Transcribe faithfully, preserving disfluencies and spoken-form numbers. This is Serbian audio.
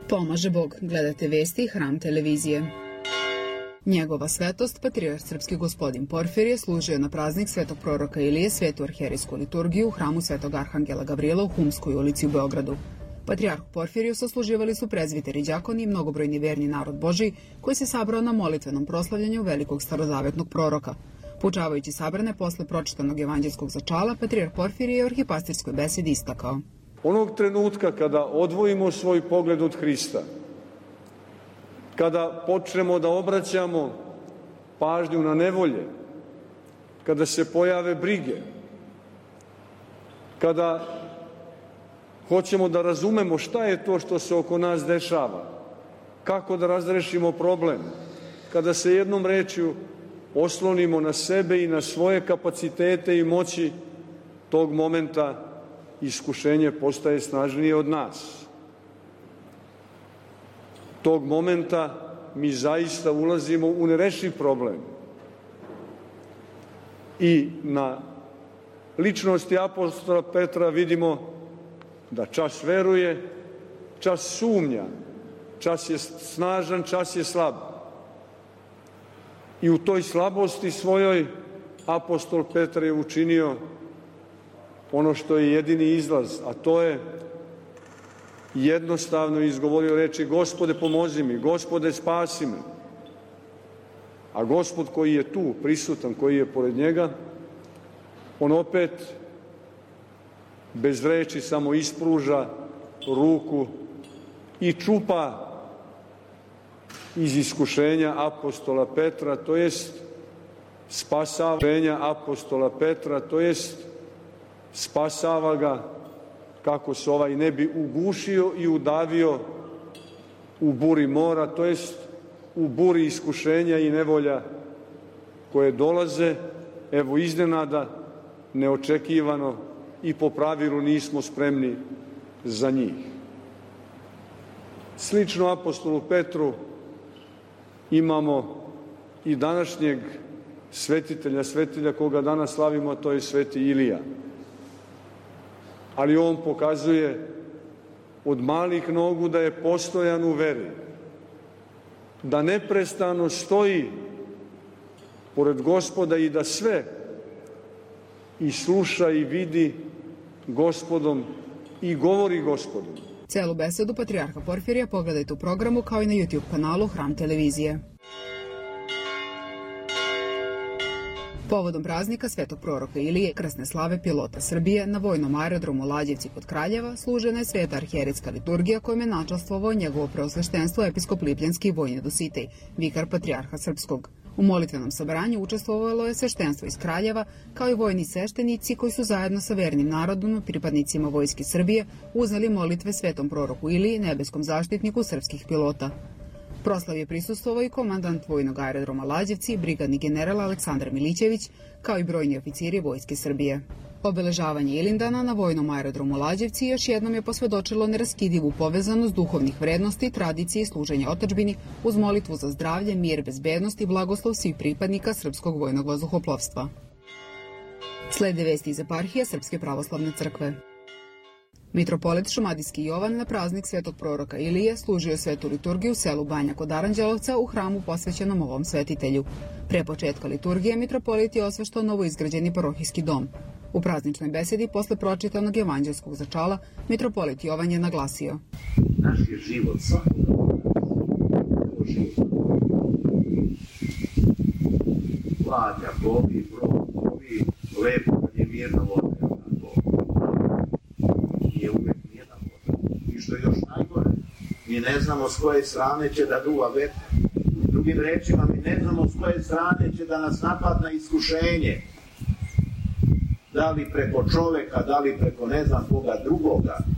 Pomaže Bog, gledate vesti Hram televizije. Njegova svetost, patrijarh srpski gospodin Porfirije, služio na praznik svetog proroka Ilije svetu arhijerijsku liturgiju u hramu svetog arhangela Gavrila u Humskoj ulici u Beogradu. Patrijarhu Porfiriju sasluživali su prezbiteri, đakoni i mnogobrojni verni narod Božiji koji se sabrao na molitvenom proslavljanju velikog starozavetnog proroka. Poučavajući sabrane posle pročitanog evanđelskog začala, patrijarh Porfirije je u arhipastirskoj besedi istakao: Onog trenutka kada odvojimo svoj pogled od Hrista, kada počnemo da obraćamo pažnju na nevolje, kada se pojave brige, kada hoćemo da razumemo šta je to što se oko nas dešava, kako da razrešimo problem, kada se jednom rečju oslonimo na sebe i na svoje kapacitete i moći, tog momenta iskušenje postaje snažnije od nas. Tog momenta mi zaista ulazimo u nerešiv problem. I na ličnosti apostola Petra vidimo da čas veruje, čas sumnja, čas je snažan, čas je slab. I u toj slabosti svojoj apostol Petar je učinio ono što je jedini izlaz, a to je jednostavno izgovorio reči: Gospode, pomozi mi, Gospode, spasi me. A Gospod koji je tu prisutan, koji je pored njega, on opet bez reči samo ispruža ruku i čupa iz iskušenja apostola Petra, to jest spasavanja apostola Petra, to jest spasava ga kako se ovaj ne bi ugušio i udavio u buri mora, to jest u buri iskušenja i nevolja koje dolaze, evo iznenada, neočekivano, i po pravilu nismo spremni za njih. Slično apostolu Petru imamo i današnjeg svetitelja, svetitelja koga danas slavimo, to je sveti Ilija. Ali on pokazuje od malih nogu da je postojan u veri, da neprestano stoji pored Gospoda i da sve i sluša i vidi Gospodom i govori Gospodom. Celu besedu patrijarha Porfirija pogledajte u programu kao i na YouTube kanalu Hram televizije. Povodom praznika svetog proroka Ilije, krsne slave pilota Srbije, na vojnom aerodromu Lađevci kod Kraljeva služena je sveta arhijerijska liturgija kojom je načastvovao njegovo preosveštenstvo episkop Lipljanski Vojin Dositej, vikar patrijarha srpskog. U molitvenom sabranju učestvovalo je sveštenstvo iz Kraljeva, kao i vojni sveštenici koji su zajedno sa vernim narodom, pripadnicima Vojske Srbije, uzeli molitve svetom proroku Iliji, nebeskom zaštitniku srpskih pilota. Proslavi je prisustvovao i komandant vojnog aerodroma Lađevci, brigadni general Aleksandar Milićević, kao i brojni oficiri Vojske Srbije. Obeležavanje Ilindana na vojnom aerodromu Lađevci još jednom je posvedočilo neraskidivu povezanost duhovnih vrednosti, tradicije i služenja otadžbini uz molitvu za zdravlje, mir, bezbednost i blagoslov svih pripadnika Srpskog vojnog vazduhoplovstva. Slede vesti iz eparhije Srpske pravoslavne crkve. Mitropolit Šumadijski Jovan na praznik svetog proroka Ilije služio svetu liturgiju u selu Banja kod Aranđelovca u hramu posvećenom ovom svetitelju. Pre početka liturgije mitropolit je osveštao novoizgrađeni parohijski dom. U prazničnoj besedi posle pročitanog evanđelskog začala mitropolit Jovan je naglasio: Naš je život svakog život. Vlada, bovi, brod, bovi, lepo kad je mirno vode. Nije uvek mirna voda. I što je još najgore, mi ne znamo s koje strane će da duva vetar. Drugim rečima, mi ne znamo s koje strane će da nas napadne iskušenje. Da li preko čoveka, da li preko ne znam koga drugoga.